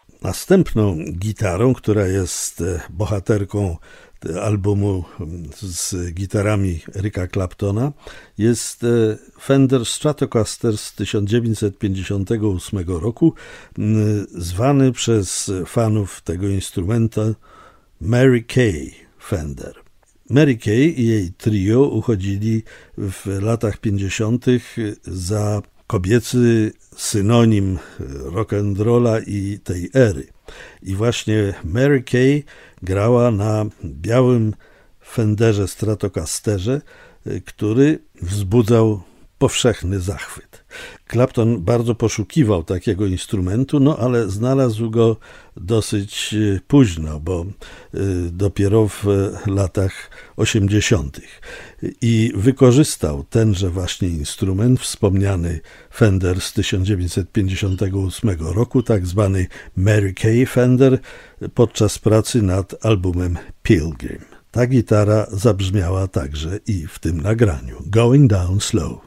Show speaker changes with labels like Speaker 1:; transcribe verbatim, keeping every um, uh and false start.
Speaker 1: Następną gitarą, która jest bohaterką albumu z gitarami Erika Claptona, jest Fender Stratocaster z tysiąc dziewięćset pięćdziesiątego ósmego roku, zwany przez fanów tego instrumenta Mary Kay Fender. Mary Kay i jej trio uchodzili w latach pięćdziesiątych za kobiecy synonim rock'n'rolla i tej ery. I właśnie Mary Kay grała na białym Fenderze Stratocasterze, który wzbudzał powszechny zachwyt. Clapton bardzo poszukiwał takiego instrumentu, no ale znalazł go dosyć późno, bo dopiero w latach osiemdziesiątych. I wykorzystał tenże właśnie instrument, wspomniany Fender z tysiąc dziewięćset pięćdziesiątego ósmego roku, tak zwany Mary Kay Fender, podczas pracy nad albumem Pilgrim. Ta gitara zabrzmiała także i w tym nagraniu. Going Down Slow.